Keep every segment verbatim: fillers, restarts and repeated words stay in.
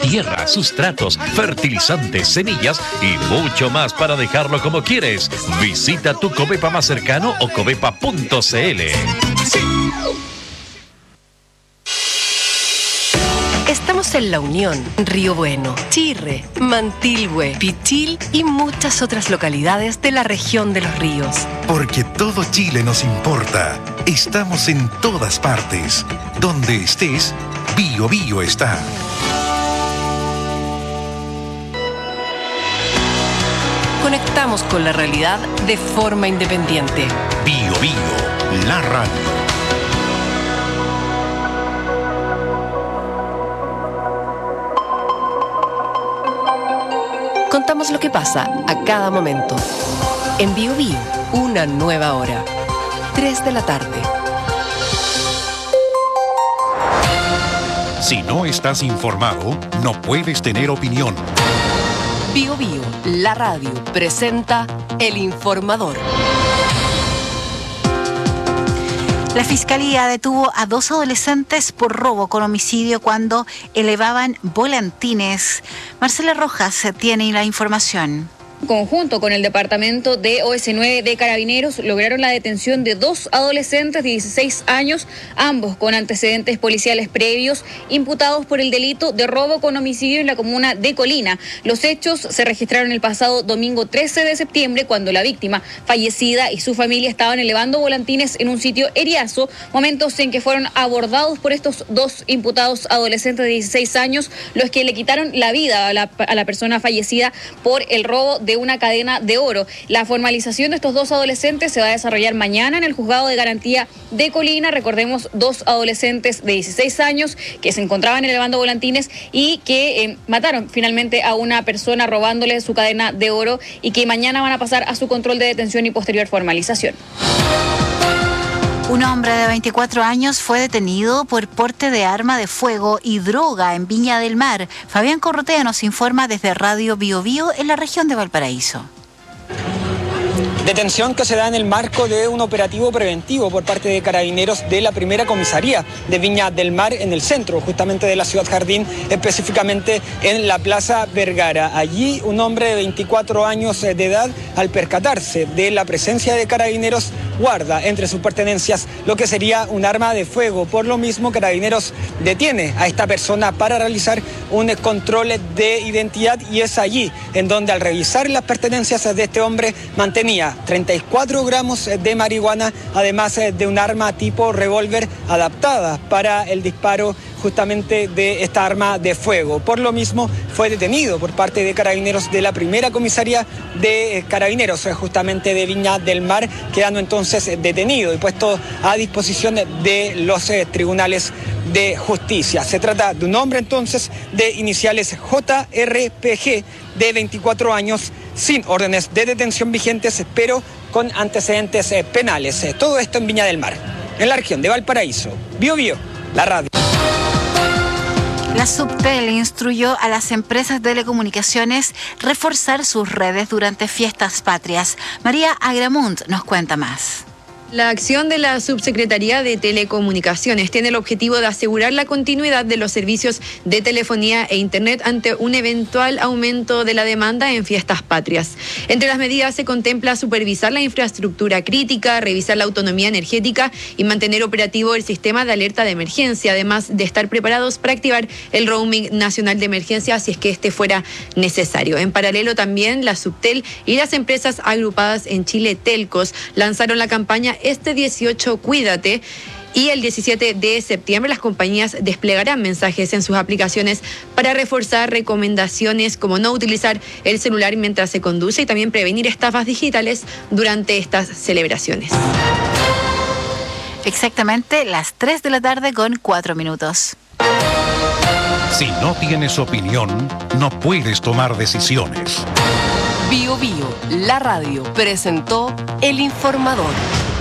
tierra, sustratos, fertilizantes, semillas y mucho más para dejarlo como quieres. Visita tu Covepa más cercano o covepa punto cl. Sí. Estamos en La Unión, Río Bueno, Chirre, Mantilhue, Pichil y muchas otras localidades de la región de los ríos. Porque todo Chile nos importa. Estamos en todas partes. Donde estés, Bio Bio está. Conectamos con la realidad de forma independiente. Bio Bio, la radio. Contamos lo que pasa a cada momento. En Bio Bio, una nueva hora. tres de la tarde. Si no estás informado, no puedes tener opinión. Bio Bio, la radio, presenta El Informador. La Fiscalía detuvo a dos adolescentes por robo con homicidio cuando elevaban volantines. Marcela Rojas tiene la información. En conjunto con el departamento de O S nueve de Carabineros, lograron la detención de dos adolescentes de dieciséis años, ambos con antecedentes policiales previos, imputados por el delito de robo con homicidio en la comuna de Colina. Los hechos se registraron el pasado domingo trece de septiembre, cuando la víctima fallecida y su familia estaban elevando volantines en un sitio Eriazo, momentos en que fueron abordados por estos dos imputados adolescentes de dieciséis años, los que le quitaron la vida a la, a la persona fallecida por el robo de una cadena de oro. La formalización de estos dos adolescentes se va a desarrollar mañana en el Juzgado de Garantía de Colina. Recordemos, dos adolescentes de dieciséis años que se encontraban elevando volantines y que eh, mataron finalmente a una persona robándole su cadena de oro, y que mañana van a pasar a su control de detención y posterior formalización. Un hombre de veinticuatro años fue detenido por porte de arma de fuego y droga en Viña del Mar. Fabián Corrotea nos informa desde Radio Bio Bio en la región de Valparaíso. Detención que se da en el marco de un operativo preventivo por parte de Carabineros de la primera comisaría de Viña del Mar, en el centro justamente de la ciudad Jardín, específicamente en la Plaza Vergara. Allí un hombre de veinticuatro años de edad, al percatarse de la presencia de Carabineros, guarda entre sus pertenencias lo que sería un arma de fuego. Por lo mismo, Carabineros detiene a esta persona para realizar un control de identidad, y es allí en donde, al revisar las pertenencias de este hombre, mantenía treinta y cuatro gramos de marihuana, además de un arma tipo revólver adaptada para el disparo justamente de esta arma de fuego. Por lo mismo, fue detenido por parte de Carabineros de la primera comisaría de Carabineros justamente de Viña del Mar, quedando entonces detenido y puesto a disposición de los eh, tribunales de justicia. Se trata de un hombre entonces de iniciales J R P G, de veinticuatro años, sin órdenes de detención vigentes, pero con antecedentes eh, penales. Eh, todo esto en Viña del Mar, en la región de Valparaíso. Bio Bio, la radio. La Subtel instruyó a las empresas de telecomunicaciones reforzar sus redes durante fiestas patrias. María Agramunt nos cuenta más. La acción de la Subsecretaría de Telecomunicaciones tiene el objetivo de asegurar la continuidad de los servicios de telefonía e Internet ante un eventual aumento de la demanda en fiestas patrias. Entre las medidas se contempla supervisar la infraestructura crítica, revisar la autonomía energética y mantener operativo el sistema de alerta de emergencia, además de estar preparados para activar el roaming nacional de emergencia si es que este fuera necesario. En paralelo, también la Subtel y las empresas agrupadas en Chile Telcos lanzaron la campaña Este dieciocho Cuídate, y el diecisiete de septiembre las compañías desplegarán mensajes en sus aplicaciones para reforzar recomendaciones como no utilizar el celular mientras se conduce y también prevenir estafas digitales durante estas celebraciones. Exactamente las tres de la tarde con cuatro minutos. Si no tienes opinión, no puedes tomar decisiones. Bio Bio, la radio, presentó El Informador.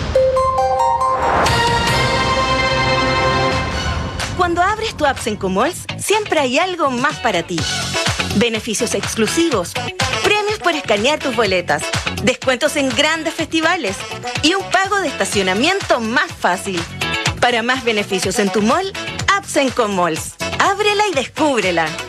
Cuando abres tu app Sencomalls, siempre hay algo más para ti. Beneficios exclusivos, premios por escanear tus boletas, descuentos en grandes festivales y un pago de estacionamiento más fácil. Para más beneficios en tu mall, app Sencomalls. Ábrela y descúbrela.